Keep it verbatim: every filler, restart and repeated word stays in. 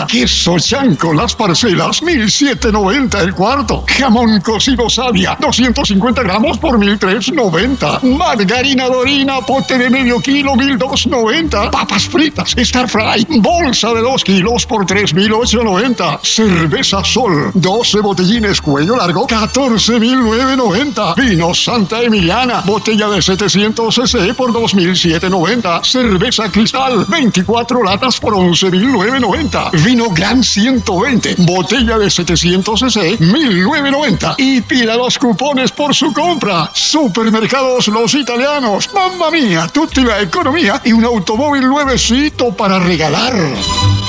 noventa. Queso chanco, las parcelas, mil setecientos noventa el cuarto. Jamón cocido Sabia, doscientos cincuenta gramos por mil trescientos noventa. Margarina Dorina, pote de medio kilo, mil doscientos noventa. Papas fritas, Star Fry, bolsa de dos kilos por tres mil ochocientos noventa. Cerveza Sol, doce botellines cuello largo, catorce mil novecientos noventa. Vino Santa Emiliana, botella de setecientos centilitros por dos mil setecientos noventa. Cerveza Cristal, veinticuatro latas por once mil novecientos noventa. Vino Gran ciento veinte, botella de setecientos centilitros, mil novecientos noventa. Y pida los cupones por su compra. Supermercados Los Italianos. Mamma mía, tutti la economía y un automóvil nuevecito para regalar.